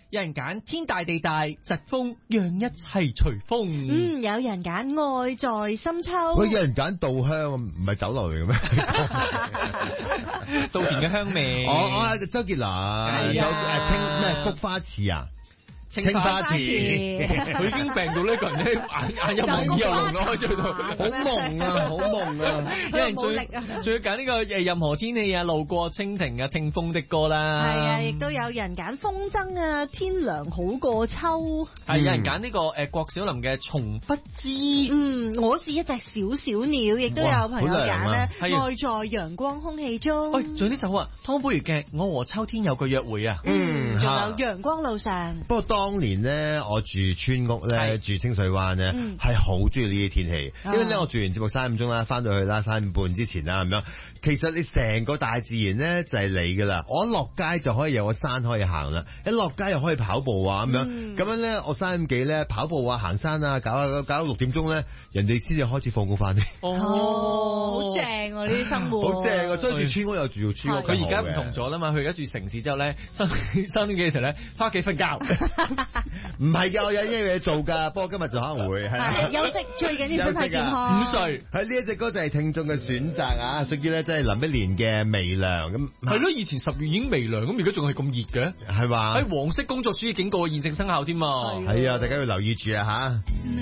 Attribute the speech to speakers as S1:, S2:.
S1: 有人揀天大地大，疾風讓一切隨風。
S2: 有人揀愛在深秋。
S3: 喂，有人揀稻香，唔係酒樓嚟嘅咩？
S1: 稻田嘅香味。
S3: 我周杰倫有青咩菊花池啊？青花瓷，
S1: 佢已經病到呢個人咧眼又朦又朧開咗度，
S3: 好朦啊，好朦啊！
S1: 有人仲要揀呢個任何天氣啊，路過蜻蜓啊，聽風的歌啦。
S2: 係啊，亦都有人揀風箏啊，天涼好過秋。
S1: 係有人揀呢個郭小霖嘅從不知。
S2: 我是一隻小小鳥，亦都有朋友揀咧，愛在陽光空氣中。
S1: 喂，仲有呢首啊，湯寶如嘅《我和秋天有個約會》啊。
S2: 仲有陽光路上。
S3: 不過當年咧，我住村屋咧，住清水灣咧，係好中意呢啲天氣，因為咧我做完節目3點鐘啦，翻到去啦3點半之前啦咁樣，其實你成個大自然咧就係你噶啦，我一落街就可以有個山可以行啦，一落街又可以跑步啊咁樣，咁樣咧我3點幾咧跑步啊行山啊，搞到6點鐘咧，人哋先至開始放工翻嚟。
S2: 好正啊呢啲生活，
S3: 好正啊！所以住村屋又住村屋，
S1: 佢而家唔同咗啦嘛，佢而家住城市之後咧，3點幾嘅時候咧，翻屋企瞓覺。
S3: 唔係㗎，我有一樣嘢做㗎，不過今日就可能會係
S2: 休息，最緊要身體健康。
S1: 午睡
S3: 喺呢一隻歌就係聽眾嘅選擇啊，屬於咧即係林憶蓮嘅微涼咁。
S1: 係咯，以前10月已經微涼，咁而家仲係咁熱嘅，
S3: 係嘛？
S1: 喺黃色工作暑熱警告現正生效添嘛。
S3: 係啊，大家要留意住啊嚇。